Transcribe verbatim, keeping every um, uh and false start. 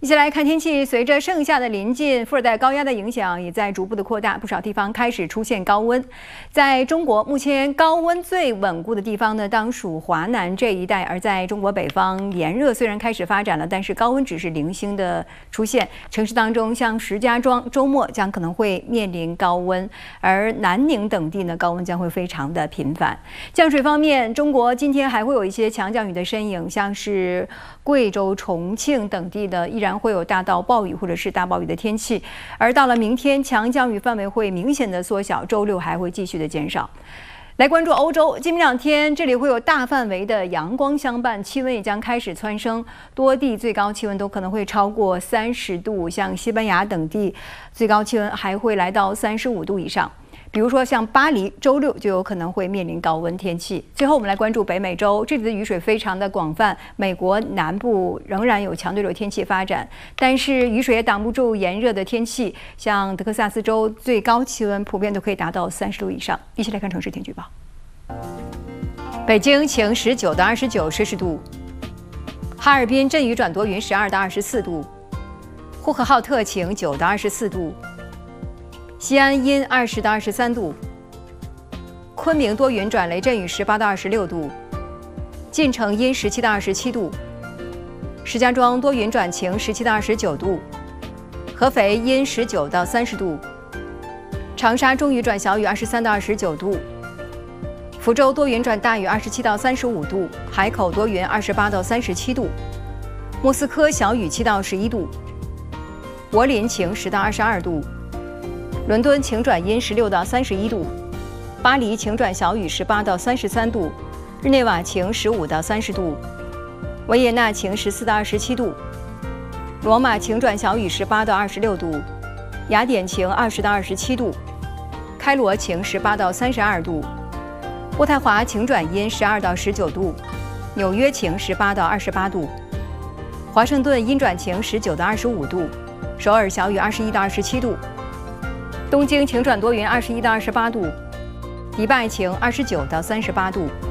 一起来看天气，随着盛夏的临近，副热带高压的影响也在逐步的扩大，不少地方开始出现高温。在中国，目前高温最稳固的地方呢，当属华南这一带；而在中国北方，炎热虽然开始发展了，但是高温只是零星的出现。城市当中，像石家庄周末将可能会面临高温，而南宁等地呢，高温将会非常的频繁。降水方面，中国今天还会有一些强降雨的身影，像是贵州、重庆等地的依然会有大到暴雨或者是大暴雨的天气，而到了明天，强降雨范围会明显的缩小，周六还会继续的减少。来关注欧洲，今明两天这里会有大范围的阳光相伴，气温也将开始蹿升，多地最高气温都可能会超过三十度，像西班牙等地最高气温还会来到三十五度以上。比如说像巴黎，周六就有可能会面临高温天气。最后我们来关注北美洲，这里的雨水非常的广泛，美国南部仍然有强对流天气发展，但是雨水也挡不住炎热的天气，像德克萨斯州最高气温普遍都可以达到三十度以上。一起来看城市天气预报。北京晴十九到二十九摄氏度，哈尔滨阵雨转多云十二到二十四度，呼和浩特晴九到二十四度。西安阴二十到二十三度，昆明多云转雷阵雨十八到二十六度，晋城阴十七到二十七度，石家庄多云转晴十七到二十九度，合肥阴十九到三十度，长沙中雨转小雨二十三到二十九度，福州多云转大雨二十七到三十五度，海口多云二十八到三十七度，莫斯科小雨七到十一度，柏林晴十到二十二度。伦敦晴转阴十六到三十一度，巴黎晴转小雨十八到三十三度，日内瓦晴十五到三十度，维也纳晴十四到二十七度，罗马晴转小雨十八到二十六度，雅典晴二十到二十七度，开罗晴十八到三十二度，渥太华晴转阴十二到十九度，纽约晴十八到二十八度，华盛顿阴转晴十九到二十五度，首尔小雨二十一到二十七度。东京晴转多云，二十一到二十八度；迪拜晴，二十九到三十八度。